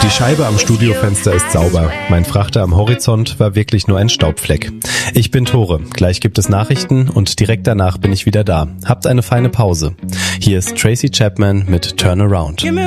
Die Scheibe am Studiofenster ist sauber. Mein Frachter am Horizont war wirklich nur ein Staubfleck. Ich bin Tore. Gleich gibt es Nachrichten und direkt danach bin ich wieder da. Habt eine feine Pause. Hier ist Tracy Chapman mit Turn Around.